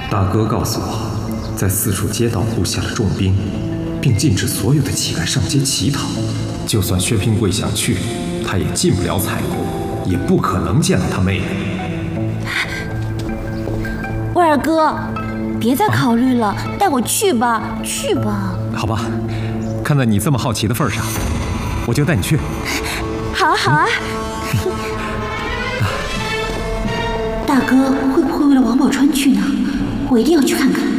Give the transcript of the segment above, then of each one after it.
大哥告诉我，在四处街道布下了重兵，并禁止所有的乞丐上街乞讨。就算薛平贵想去，他也进不了彩楼，也不可能见到他妹妹。 威尔哥，别再考虑了，带我去吧，去吧。 好吧，看在你这么好奇的份上，我就带你去。 好啊，好啊。大哥会不会为了王宝钏去呢？我一定要去看看。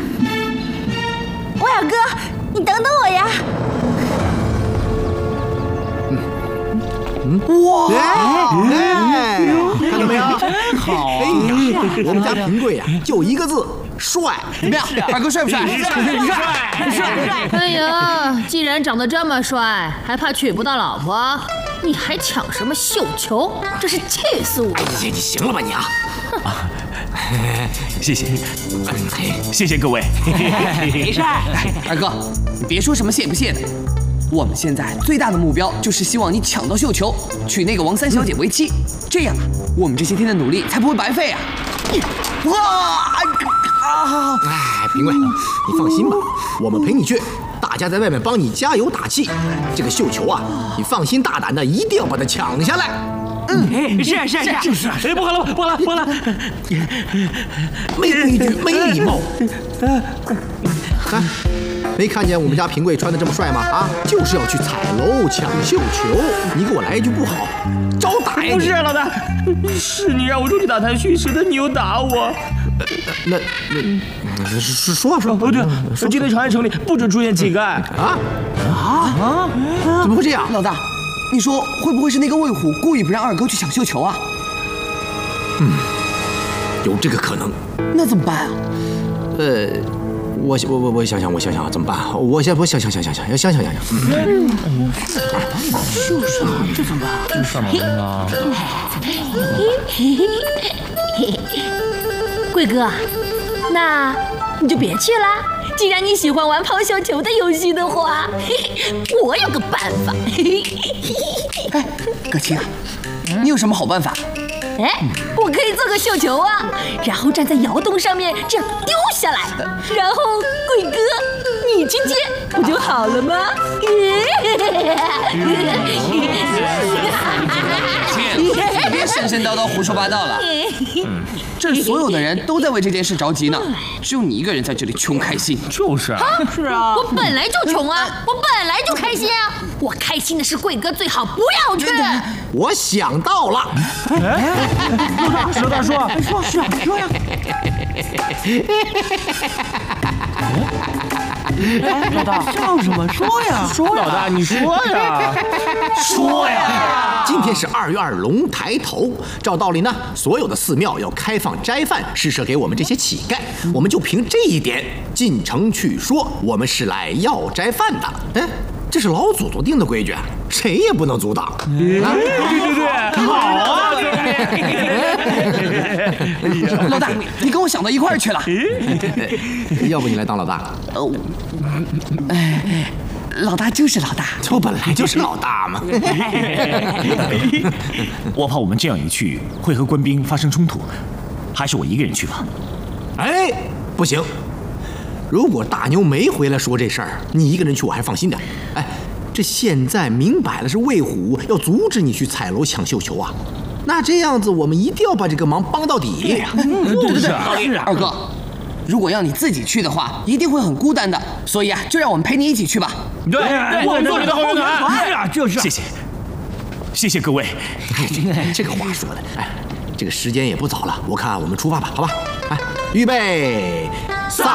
威尔哥，你等等我呀！ 哇！看到没有？真好！哎呀，我们家平贵呀，就一个字，帅！怎么样，二哥帅不帅？ 帅！哎呀，既然长得这么帅，还怕娶不到老婆？你还抢什么绣球？真是气死我了！ 你行了吧你啊！ 谢谢，谢谢各位。 没事。 二哥，你别说什么谢不谢的。我们现在最大的目标就是希望你抢到绣球，娶那个王三小姐为妻，这样啊，我们这些天的努力才不会白费啊！哇！ 哎，平贵，你放心吧，我们陪你去，大家在外面帮你加油打气。这个绣球啊，你放心大胆的，一定要把它抢下来。 是。 哎，不好了！ 没规矩，没礼貌。看，没看见我们家平贵穿得这么帅吗？啊，就是要去彩楼抢绣球。你给我来一句不好，招打呀！ 不是老大，是你让我出去打探虚实的，你又打我。 那说。 哦对，今天长安城里不准出现乞丐。 怎么会这样？ 老大，你说会不会是那个魏虎故意不让二哥去抢绣球啊？ 有这个可能。 那怎么办啊？ 我想想怎么办？我想。 就是啊，这怎么办？这什么啊？ 贵哥，那你就别去了。既然你喜欢玩抛绣球的游戏的话，我有个办法。 哎，葛青啊，你有什么好办法？ 哎，我可以做个绣球啊，然后站在窑洞上面这样丢下来，然后贵哥你去接，不就好了吗？ 别神神叨叨胡说八道了。这所有的人都在为这件事着急呢，只有你一个人在这里穷开心。 就是啊， 是啊，我本来就穷啊，我本来就开心啊，我开心的是贵哥最好不要去。 我想到了， 老大说呀。老大笑什么？说呀！老大你说呀！ 说呀！ 今天是2月2龙抬头，照道理呢，所有的寺庙要开放斋饭，施舍给我们这些乞丐。我们就凭这一点进城去说，我们是来要斋饭的。哎，这是老祖宗定的规矩，谁也不能阻挡。 对，好啊！ 老大，你跟我想到一块儿去了。 要不你来当老大？ 老大就是老大， 我本来就是老大嘛。 我怕我们这样一去会和官兵发生冲突，还是我一个人去吧。 哎，不行，如果大牛没回来说这事儿，你一个人去我还放心点。哎，这现在明摆了是魏虎要阻止你去彩楼抢绣球啊，那这样子我们一定要把这个忙帮到底。 对，二哥，如果要你自己去的话，一定会很孤单的，所以啊，就让我们陪你一起去吧。 对，我们做你的后援团。是啊，就是。 谢谢各位。 这个话说的，哎，这个时间也不早了，我看我们出发吧，好吧？哎，预备，散。